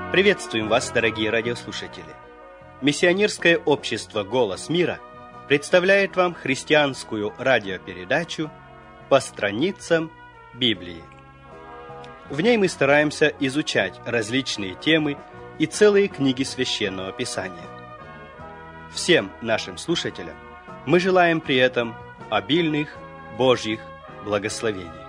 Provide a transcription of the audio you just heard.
Приветствуем вас, дорогие радиослушатели! Миссионерское общество «Голос мира» представляет вам христианскую радиопередачу «По страницам Библии». В ней мы стараемся изучать различные темы и целые книги Священного Писания. Всем нашим слушателям мы желаем при этом обильных Божьих благословений.